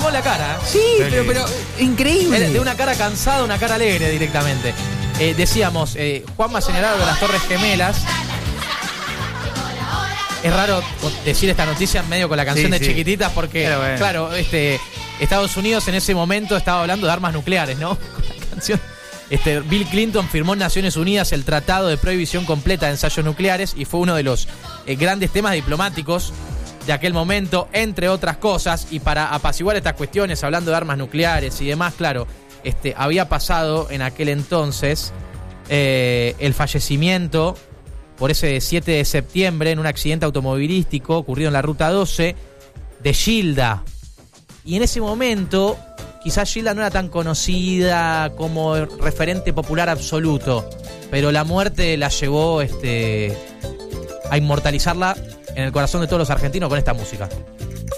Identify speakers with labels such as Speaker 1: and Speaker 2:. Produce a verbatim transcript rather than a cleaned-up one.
Speaker 1: transformó la cara.
Speaker 2: Sí, pero, pero increíble.
Speaker 1: De una cara cansada a una cara alegre directamente. Eh, decíamos, eh, Juanma señalado de las Torres Gemelas. Es raro decir esta noticia en medio con la canción
Speaker 2: sí,
Speaker 1: de
Speaker 2: sí.
Speaker 1: Chiquititas porque,
Speaker 2: bueno.
Speaker 1: claro, este, Estados Unidos en ese momento estaba hablando de armas nucleares, ¿no? Con la canción. Este, Bill Clinton firmó en Naciones Unidas el Tratado de Prohibición Completa de Ensayos Nucleares y fue uno de los eh, grandes temas diplomáticos de aquel momento, entre otras cosas. Y para apaciguar estas cuestiones, hablando de armas nucleares y demás, claro, este, había pasado en aquel entonces eh, el fallecimiento por ese siete de septiembre en un accidente automovilístico ocurrido en la Ruta doce de Gilda. Y en ese momento, quizás Gilda no era tan conocida como referente popular absoluto, pero la muerte la llevó este, a inmortalizarla en el corazón de todos los argentinos con esta música.